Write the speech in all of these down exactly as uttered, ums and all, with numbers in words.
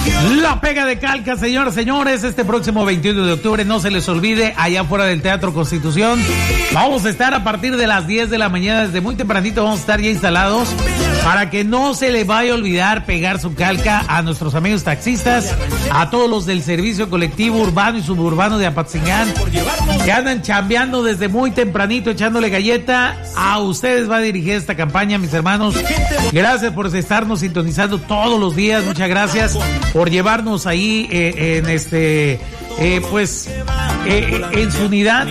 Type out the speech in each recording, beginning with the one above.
La pega de calca, señoras, señores, este próximo veintiuno de octubre, no se les olvide, allá afuera del Teatro Constitución, vamos a estar a partir de las diez de la mañana, desde muy tempranito vamos a estar ya instalados, para que no se le vaya a olvidar pegar su calca a nuestros amigos taxistas, a todos los del servicio colectivo urbano y suburbano de Apatzingán, que andan chambeando desde muy tempranito, echándole galleta. A ustedes va a dirigir esta campaña, mis hermanos. Gracias por estarnos sintonizando todos los días, muchas gracias por llevarnos ahí eh, en este, eh, pues, eh, en su unidad.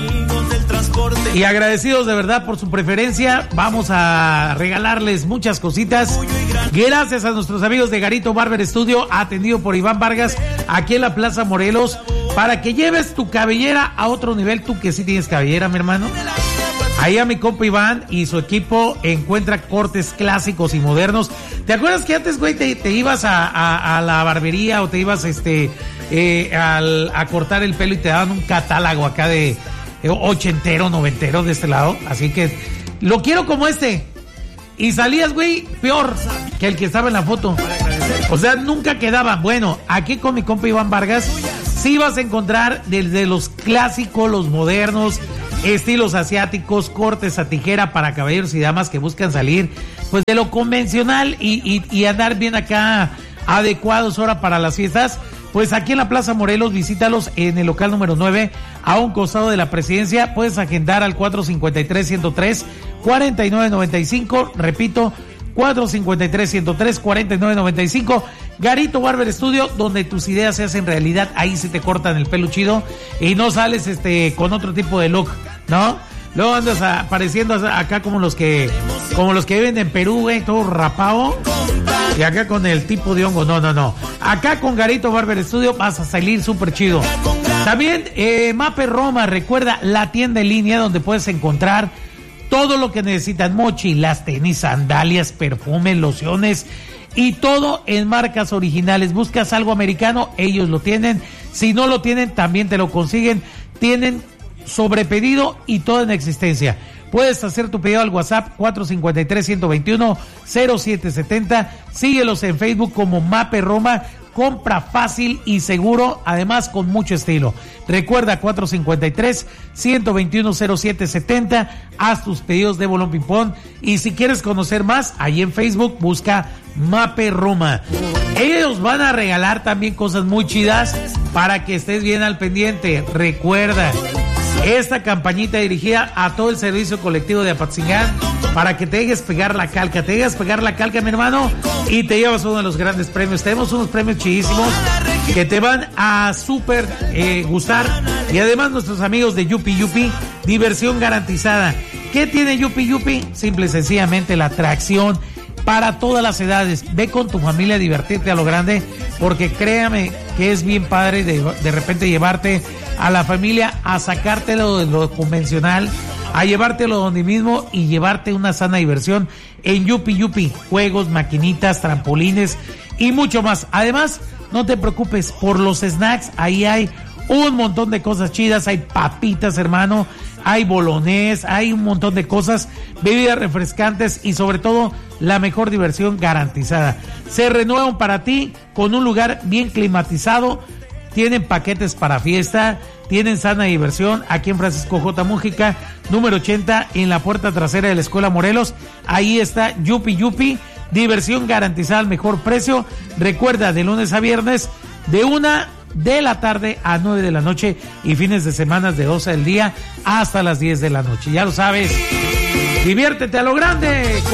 Y agradecidos de verdad por su preferencia. Vamos a regalarles muchas cositas. Gracias a nuestros amigos de Garito Barber Studio, atendido por Iván Vargas, aquí en la Plaza Morelos, para que lleves tu cabellera a otro nivel. Tú que sí tienes cabellera, mi hermano. Ahí a mi compa Iván y su equipo encuentra cortes clásicos y modernos. ¿Te acuerdas que antes, güey, te, te ibas a, a, a la barbería o te ibas este eh, al, a cortar el pelo y te daban un catálogo acá de eh, ochentero, noventero de este lado? Así que lo quiero como este. Y salías, güey, peor que el que estaba en la foto. O sea, nunca quedaba. Bueno, aquí con mi compa Iván Vargas sí vas a encontrar desde los clásicos, los modernos, estilos asiáticos, cortes a tijera para caballeros y damas que buscan salir pues de lo convencional y, y, y andar bien acá adecuados ahora para las fiestas. Pues aquí en la Plaza Morelos, visítalos en el local número nueve, a un costado de la Presidencia. Puedes agendar al cuatro cinco tres, ciento tres, cuarenta y nueve noventa y cinco. Repito, cuatro cinco tres, ciento tres, cuarenta y nueve noventa y cinco. Garito Barber Studio, donde tus ideas se hacen realidad. Ahí se te cortan el pelo chido y no sales este con otro tipo de look, ¿no? Luego andas apareciendo acá como los que como los que viven en Perú, güey, todo rapado. Y acá con el tipo de hongo. No, no, no. Acá con Garito Barber Studio vas a salir súper chido. También eh, Mape Roma, recuerda, la tienda en línea donde puedes encontrar todo lo que necesitan: mochilas, tenis, sandalias, perfumes, lociones y todo en marcas originales. Buscas algo americano, ellos lo tienen. Si no lo tienen, también te lo consiguen. Tienen sobrepedido y todo en existencia. Puedes hacer tu pedido al WhatsApp cuatro cinco tres, ciento veintiuno, cero siete setenta. Síguelos en Facebook como Mape Roma. Compra fácil y seguro, además con mucho estilo. Recuerda, cuatro cinco tres, ciento veintiuno, cero siete setenta. Haz tus pedidos de Bolón Ping-Pong. Y si quieres conocer más, ahí en Facebook busca Mape Roma. Ellos van a regalar también cosas muy chidas para que estés bien al pendiente. Recuerda, esta campañita dirigida a todo el servicio colectivo de Apatzingán, para que te dejes pegar la calca, te dejes pegar la calca, mi hermano, y te llevas uno de los grandes premios. Tenemos unos premios chidísimos que te van a súper eh, gustar. Y además nuestros amigos de Yupi Yupi, diversión garantizada. ¿Qué tiene Yupi Yupi? Simple y sencillamente la atracción para todas las edades. Ve con tu familia a divertirte a lo grande, porque créame que es bien padre de, de repente llevarte a la familia a sacártelo de lo convencional, a llevártelo donde mismo y llevarte una sana diversión en Yupi Yupi. Juegos, maquinitas, trampolines y mucho más. Además, no te preocupes por los snacks, ahí hay un montón de cosas chidas. Hay papitas, hermano, hay bolonés, hay un montón de cosas, bebidas refrescantes y sobre todo la mejor diversión garantizada. Se renuevan para ti con un lugar bien climatizado. Tienen paquetes para fiesta, tienen sana diversión aquí en Francisco J. Mújica, número ochenta, en la puerta trasera de la Escuela Morelos. Ahí está Yupi Yupi, diversión garantizada al mejor precio. Recuerda, de lunes a viernes, de una de la tarde a nueve de la noche, y fines de semana de doce del día hasta las diez de la noche. Ya lo sabes, diviértete a lo grande.